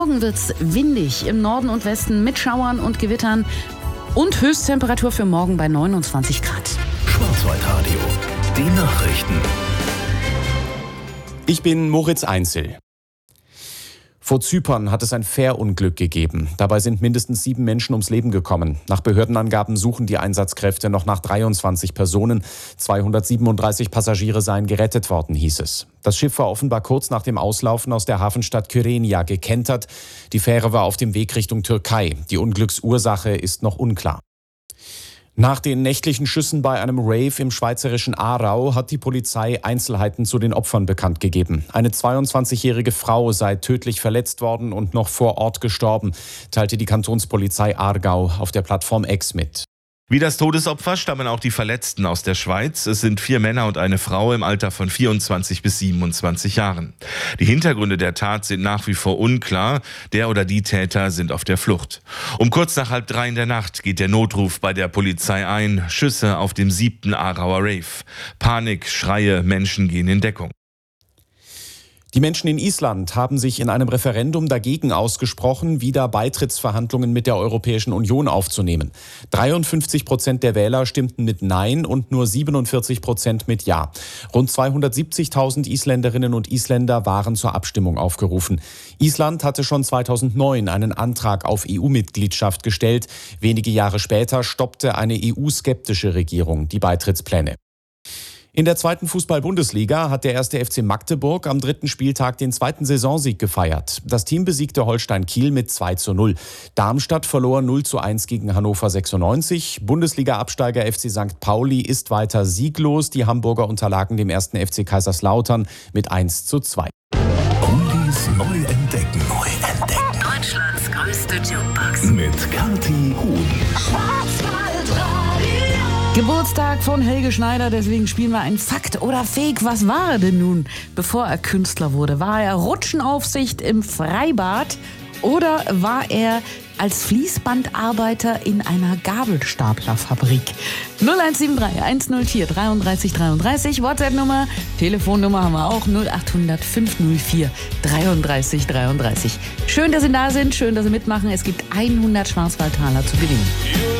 Morgen wird es windig im Norden und Westen mit Schauern und Gewittern und Höchsttemperatur für morgen bei 29 Grad. Schwarzwaldradio, die Nachrichten. Ich bin Moritz Einzel. Vor Zypern hat es ein Fährunglück gegeben. Dabei sind mindestens 7 Menschen ums Leben gekommen. Nach Behördenangaben suchen die Einsatzkräfte noch nach 23 Personen. 237 Passagiere seien gerettet worden, hieß es. Das Schiff war offenbar kurz nach dem Auslaufen aus der Hafenstadt Kyrenia gekentert. Die Fähre war auf dem Weg Richtung Türkei. Die Unglücksursache ist noch unklar. Nach den nächtlichen Schüssen bei einem Rave im schweizerischen Aarau hat die Polizei Einzelheiten zu den Opfern bekannt gegeben. Eine 22-jährige Frau sei tödlich verletzt worden und noch vor Ort gestorben, teilte die Kantonspolizei Aargau auf der Plattform X mit. Wie das Todesopfer stammen auch die Verletzten aus der Schweiz. Es sind 4 Männer und eine Frau im Alter von 24 bis 27 Jahren. Die Hintergründe der Tat sind nach wie vor unklar. Der oder die Täter sind auf der Flucht. Um kurz nach 2:30 in der Nacht geht der Notruf bei der Polizei ein. Schüsse auf dem 7. Aarauer Rave. Panik, Schreie, Menschen gehen in Deckung. Die Menschen in Island haben sich in einem Referendum dagegen ausgesprochen, wieder Beitrittsverhandlungen mit der Europäischen Union aufzunehmen. 53% der Wähler stimmten mit Nein und nur 47% mit Ja. Rund 270.000 Isländerinnen und Isländer waren zur Abstimmung aufgerufen. Island hatte schon 2009 einen Antrag auf EU-Mitgliedschaft gestellt. Wenige Jahre später stoppte eine EU-skeptische Regierung die Beitrittspläne. In der 2. Fußball-Bundesliga hat der 1. FC Magdeburg am 3. Spieltag den 2. Saisonsieg gefeiert. Das Team besiegte Holstein Kiel mit 2:0. Darmstadt verlor 0:1 gegen Hannover 96. Bundesliga-Absteiger FC St. Pauli ist weiter sieglos. Die Hamburger unterlagen dem 1. FC Kaiserslautern mit 1:2. Oldies neu entdecken. Deutschlands größte Jukebox. Mit Kathi Huhn. Geburtstag von Helge Schneider, deswegen spielen wir ein Fakt oder Fake. Was war er denn nun, bevor er Künstler wurde? War er Rutschenaufsicht im Freibad oder war er als Fließbandarbeiter in einer Gabelstaplerfabrik? 0173 104 33 33, WhatsApp-Nummer, Telefonnummer haben wir auch, 0800 504 33 33. Schön, dass Sie da sind, schön, dass Sie mitmachen. Es gibt 100 Schwarzwaldtaler zu gewinnen.